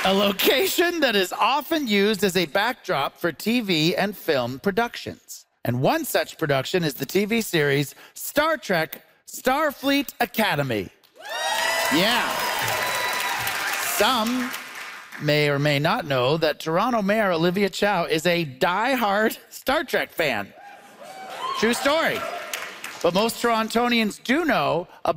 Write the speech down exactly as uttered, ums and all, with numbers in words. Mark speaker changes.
Speaker 1: A location that is often used as a backdrop for T V and film productions. And one such production is the T V series Star Trek Starfleet Academy. Yeah. Some may or may not know that Toronto Mayor Olivia Chow is a die-hard Star Trek fan. True story. But most Torontonians do know about